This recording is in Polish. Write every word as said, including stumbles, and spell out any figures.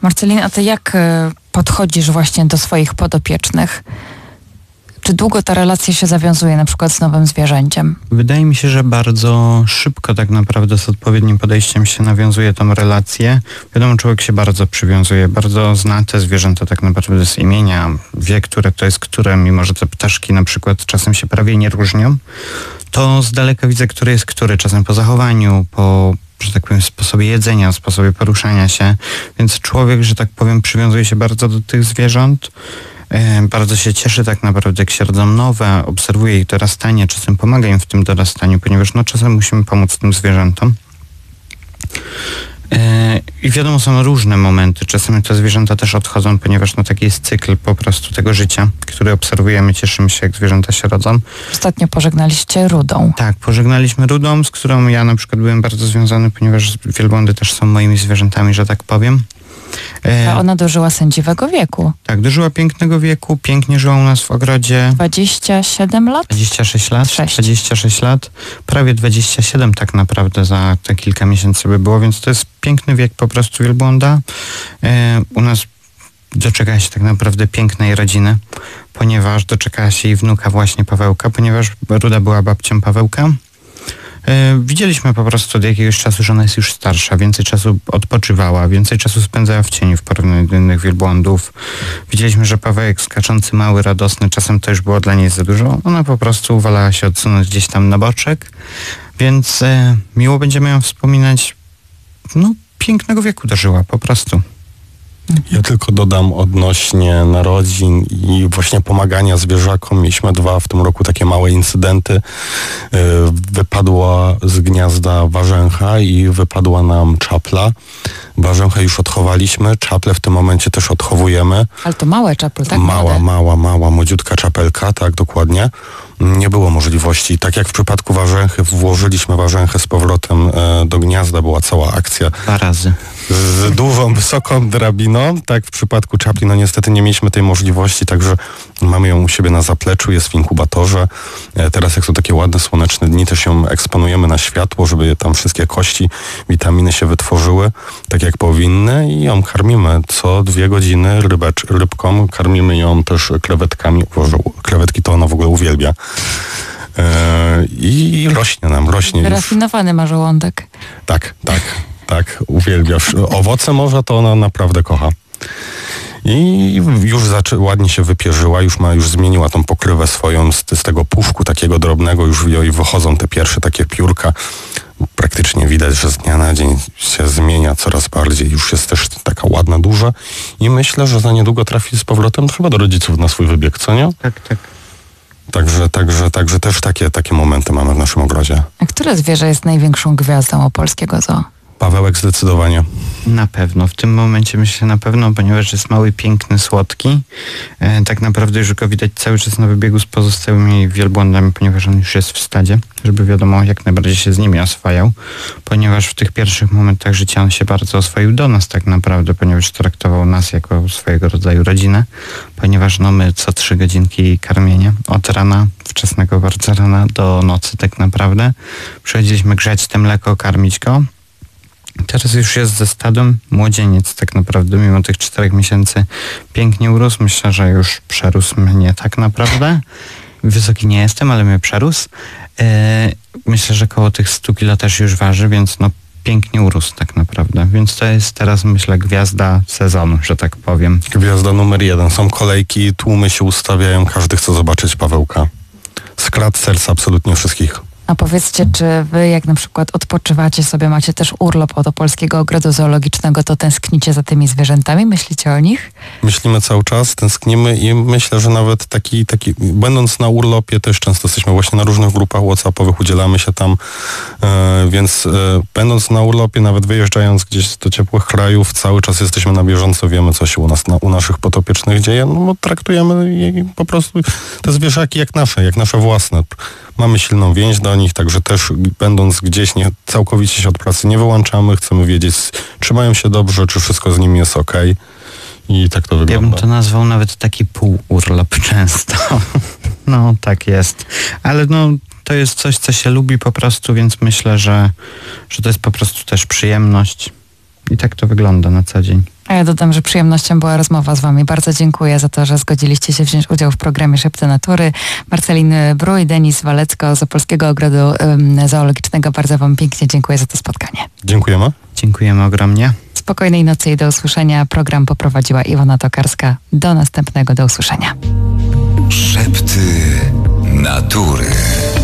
Marcelina, a ty jak podchodzisz właśnie do swoich podopiecznych? Czy długo ta relacja się zawiązuje na przykład z nowym zwierzęciem? Wydaje mi się, że bardzo szybko tak naprawdę z odpowiednim podejściem się nawiązuje tą relację. Wiadomo, człowiek się bardzo przywiązuje, bardzo zna te zwierzęta tak naprawdę z imienia, wie, które to jest które, mimo że te ptaszki na przykład czasem się prawie nie różnią, to z daleka widzę, który jest który, czasem po zachowaniu, po, że tak powiem, sposobie jedzenia, sposobie poruszania się, więc człowiek, że tak powiem, przywiązuje się bardzo do tych zwierząt. Bardzo się cieszy tak naprawdę, jak się rodzą nowe, obserwuje ich dorastanie, czasem pomaga im w tym dorastaniu, ponieważ no czasem musimy pomóc tym zwierzętom. I wiadomo, są różne momenty, czasem te zwierzęta też odchodzą, ponieważ no taki jest cykl po prostu tego życia, który obserwujemy, cieszymy się, jak zwierzęta się rodzą. Ostatnio pożegnaliście Rudą. Tak, pożegnaliśmy Rudą, z którą ja na przykład byłem bardzo związany, ponieważ wielbłądy też są moimi zwierzętami, że tak powiem. A ona dożyła sędziwego wieku. Tak, dożyła pięknego wieku, pięknie żyła u nas w ogrodzie. dwadzieścia siedem lat? dwadzieścia sześć lat. sześć. dwadzieścia sześć lat. Prawie dwadzieścia siedem tak naprawdę za te kilka miesięcy by było, więc to jest piękny wiek po prostu wielbłąda. E, u nas doczekała się tak naprawdę pięknej rodziny, ponieważ doczekała się jej wnuka właśnie Pawełka, ponieważ Ruda była babcią Pawełka. Widzieliśmy po prostu od jakiegoś czasu, że ona jest już starsza, więcej czasu odpoczywała, więcej czasu spędzała w cieniu w porównaniu do innych wielbłądów. Widzieliśmy, że Pawełek skaczący, mały, radosny, czasem to już było dla niej za dużo. Ona po prostu wolała się odsunąć gdzieś tam na boczek, więc e, miło będziemy ją wspominać. No, pięknego wieku dożyła po prostu. Ja tylko dodam odnośnie narodzin i właśnie pomagania zwierzakom. Mieliśmy dwa w tym roku takie małe incydenty. Wypadła z gniazda warzęcha i wypadła nam czapla. Warzęchę już odchowaliśmy, czaple w tym momencie też odchowujemy. Ale to małe czaple, tak? Mała, Młode. mała, mała, młodziutka czapelka, tak, dokładnie. Nie było możliwości. Tak jak w przypadku warzęchy, włożyliśmy warzęchę z powrotem e, do gniazda, była cała akcja. Dwa razy. Z dużą, wysoką drabiną. Tak, w przypadku czapli, no niestety nie mieliśmy tej możliwości, także mamy ją u siebie na zapleczu, jest w inkubatorze. E, teraz jak są takie ładne, słoneczne dni, też ją eksponujemy na światło, żeby tam wszystkie kości, witaminy się wytworzyły, tak jak powinny i ją karmimy co dwie godziny rybecz, rybką, karmimy ją też krewetkami. Boże, krewetki to ona w ogóle uwielbia. E, I rośnie nam, rośnie. Wyrafinowany ma żołądek. Tak, tak, tak, uwielbia. Owoce morza to ona naprawdę kocha. I już zaczę, ładnie się wypierzyła, już ma, już zmieniła tą pokrywę swoją z, z tego puszku takiego drobnego, już jej wychodzą te pierwsze takie piórka. Praktycznie widać, że z dnia na dzień się zmienia coraz bardziej, już jest też taka ładna, duża i myślę, że za niedługo trafi z powrotem chyba do rodziców na swój wybieg, co nie? Tak, tak. Także, także, także też takie, takie momenty mamy w naszym ogrodzie. A które zwierzę jest największą gwiazdą opolskiego zoo? Pawełek zdecydowanie. Na pewno. W tym momencie myślę na pewno, ponieważ jest mały, piękny, słodki. E, tak naprawdę już go widać cały czas na wybiegu z pozostałymi wielbłądami, ponieważ on już jest w stadzie, żeby wiadomo, jak najbardziej się z nimi oswajał, ponieważ w tych pierwszych momentach życia on się bardzo oswoił do nas tak naprawdę, ponieważ traktował nas jako swojego rodzaju rodzinę, ponieważ no my co trzy godzinki karmienia, od rana, wczesnego bardzo rana do nocy tak naprawdę. Przychodziliśmy grzać te mleko, karmić go. Teraz już jest ze stadem, młodzieniec tak naprawdę, mimo tych czterech miesięcy pięknie urósł. Myślę, że już przerósł mnie tak naprawdę. Wysoki nie jestem, ale mnie przerósł. Yy, myślę, że koło tych stu kilo też już waży, więc no pięknie urósł tak naprawdę. Więc to jest teraz, myślę, gwiazda sezonu, że tak powiem. Gwiazda numer jeden. Są kolejki, tłumy się ustawiają, każdy chce zobaczyć Pawełka. Skradł serca absolutnie wszystkich. A powiedzcie, czy wy jak na przykład odpoczywacie sobie, macie też urlop od Opolskiego Ogrodu Zoologicznego, to tęsknicie za tymi zwierzętami? Myślicie o nich? Myślimy cały czas, tęsknimy i myślę, że nawet taki, taki będąc na urlopie też często jesteśmy właśnie na różnych grupach whatsappowych, udzielamy się tam, e, więc e, będąc na urlopie, nawet wyjeżdżając gdzieś do ciepłych krajów, cały czas jesteśmy na bieżąco, wiemy co się u nas, na, u naszych potopiecznych dzieje, no bo traktujemy je, po prostu te zwierzaki jak nasze, jak nasze własne. Mamy silną więź do nich, także też będąc gdzieś nie, całkowicie się od pracy nie wyłączamy, chcemy wiedzieć, czy mają się dobrze, czy wszystko z nimi jest okej. I tak to wygląda. Ja bym to nazwał nawet taki półurlop często. No, tak jest. Ale no, to jest coś, co się lubi po prostu, więc myślę, że, że to jest po prostu też przyjemność. I tak to wygląda na co dzień. A ja dodam, że przyjemnością była rozmowa z wami. Bardzo dziękuję za to, że zgodziliście się wziąć udział w programie Szepty Natury. Marcelin Brój, Denis Walecko z Opolskiego Ogrodu um, Zoologicznego. Bardzo wam pięknie dziękuję za to spotkanie. Dziękujemy. Dziękujemy ogromnie. Spokojnej nocy i do usłyszenia. Program poprowadziła Iwona Tokarska. Do następnego, do usłyszenia. Szepty Natury.